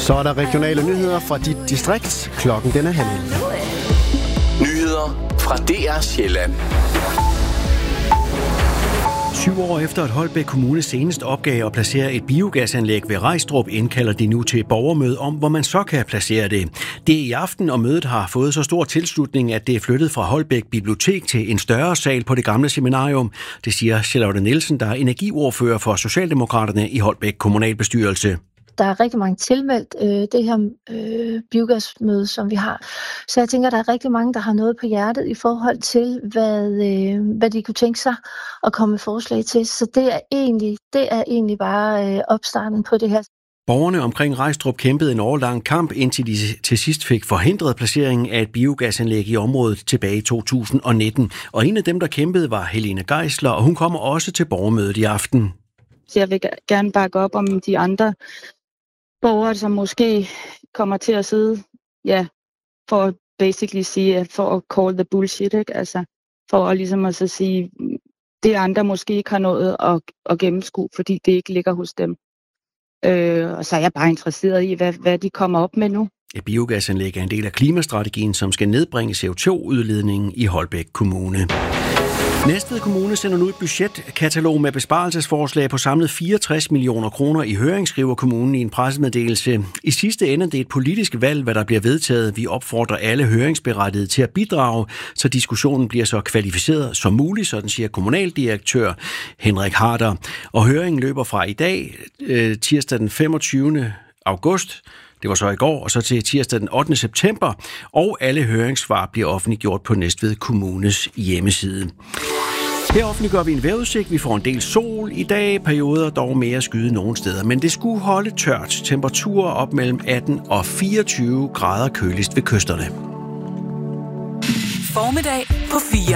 Så er der regionale nyheder fra dit distrikt. Klokken den er 9:30. Nyheder fra DR Sjælland. 7 år efter at Holbæk Kommune senest opgav at placere et biogasanlæg ved Rejstrup, indkalder de nu til borgermøde om, hvor man så kan placere det. Det er i aften, og mødet har fået så stor tilslutning, at det er flyttet fra Holbæk Bibliotek til en større sal på det gamle seminarium. Det siger Charlotte Nielsen, der er energiordfører for Socialdemokraterne i Holbæk Kommunalbestyrelse. Der er rigtig mange tilmeldt det her biogasmøde, som vi har. Så jeg tænker, at der er rigtig mange, der har noget på hjertet i forhold til, hvad de kunne tænke sig at komme med forslag til. Så det er egentlig bare opstarten på det her. Borgerne omkring Rejstrup kæmpede en årlang kamp, indtil de til sidst fik forhindret placeringen af et biogasanlæg i området tilbage i 2019. Og en af dem, der kæmpede, var Helene Geisler, og hun kommer også til borgermødet i aften. Så jeg vil gerne bakke op om de andre borgere, som måske kommer til at sidde, for at basically sige, for at call the bullshit, ikke? Altså, for at ligesom at så sige, det andre måske ikke har noget at gennemskue, fordi det ikke ligger hos dem. Og så er jeg bare interesseret i, hvad de kommer op med nu. Et biogasanlæg er en del af klimastrategien, som skal nedbringe CO2-udledningen i Holbæk Kommune. Næstved Kommune sender nu et budgetkatalog med besparelsesforslag på samlet 64 millioner kroner i høring, skriver kommunen i en pressemeddelelse. I sidste ende er det et politisk valg, hvad der bliver vedtaget. Vi opfordrer alle høringsberettigede til at bidrage, så diskussionen bliver så kvalificeret som muligt, sådan siger kommunaldirektør Henrik Harder. Og høringen løber fra i dag, tirsdag den 25. august, det var så i går, og så til tirsdag den 8. september, og alle høringssvar bliver offentliggjort på Næstved Kommunes hjemmeside. Her offentliggør vi en vejrudsigt. Vi får en del sol i dag, perioder dog mere skyde nogle steder, men det skulle holde tørt. Temperaturer op mellem 18 og 24 grader køligst ved kysterne. Formiddag på 4.